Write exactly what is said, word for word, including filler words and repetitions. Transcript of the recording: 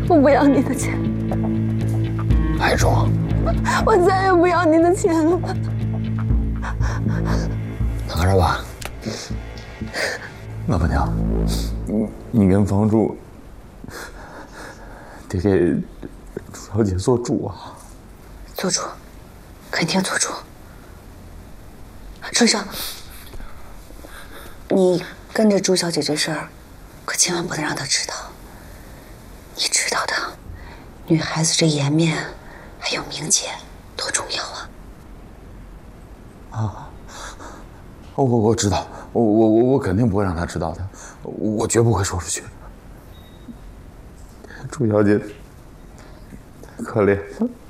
我不要你的钱， 还装？ 我再也不要你的钱了。 拿着吧。老婆娘，你你跟房主得给朱小姐做主啊。 做主，肯定做主。春生，你跟着朱小姐这事儿，可千万不能让她知道。你知道的，女孩子这颜面还有名节多重要啊！ 啊，我我知道，我我我我肯定不会让她知道的，我绝不会说出去。朱小姐，可怜。